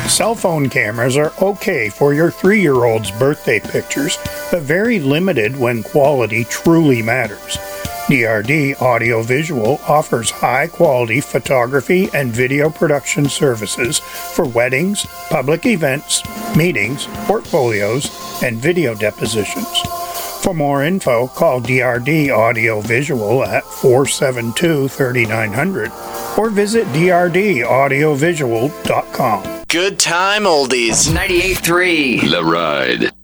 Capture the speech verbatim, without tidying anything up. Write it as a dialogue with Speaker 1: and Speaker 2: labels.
Speaker 1: Cell phone cameras are okay for your three-year-old's birthday pictures, but very limited when quality truly matters. D R D Audio Visual offers high-quality photography and video production services for weddings, public events, meetings, portfolios, and video depositions. For more info, call D R D Audio Visual at four seven two, three nine zero zero or visit d r d audio visual dot com.
Speaker 2: Good time oldies.
Speaker 3: ninety-eight point three
Speaker 4: The Ride.